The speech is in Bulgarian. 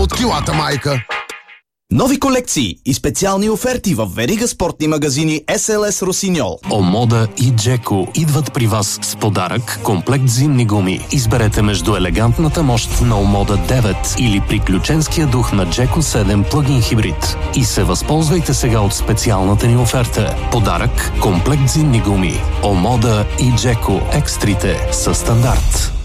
от килата майка. Нови колекции и специални оферти в верига спортни магазини SLS Росиньол. Омода и Джеко идват при вас с подарък комплект зимни гуми. Изберете между елегантната мощ на Омода 9 или приключенския дух на Джеко 7 плагин хибрид. И се възползвайте сега от специалната ни оферта. Подарък комплект зимни гуми. Омода и Джеко екстрите със стандарт.